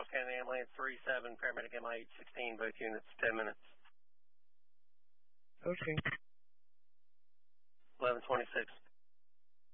Charles County Ambulance 37, paramedic MIH 16, both units, 10 minutes. Okay. 11:26.